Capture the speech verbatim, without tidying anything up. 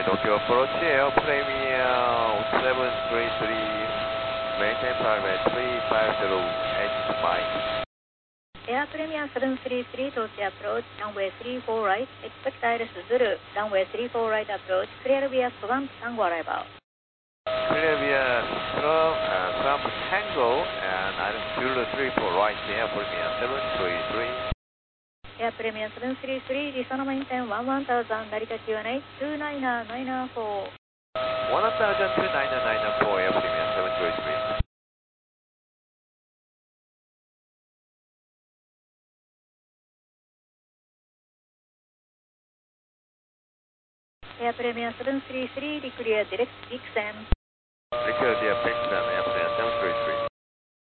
Tokyo approach Air Premier seven three three, maintain private three five zero, exit five. Air Premier seven three three, Tokyo approach, runway three four right, expect Iris Zulu, runway three four right approach, clear via Swamp Tango arrival. Clear via Swamp, uh, Swamp Tango and Iris Zulu three four right, Air Premier seven three three. Air Premier seven three three, Risona maintain one one thousand, Narita Q N H two nine nine four. one thousand two nine nine four, Air Premier seven three three. Air Premier seven three three, declare direct Dixon. Declare the Dixon, Air Premier seven three three.